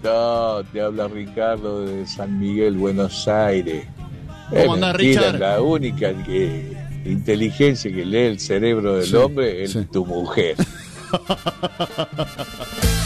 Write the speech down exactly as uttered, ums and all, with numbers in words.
No, te habla Ricardo de San Miguel, Buenos Aires. ¿Cómo Es andás, mentira, Richard? la única que, inteligencia que lee el cerebro del Sí, hombre es sí. tu mujer.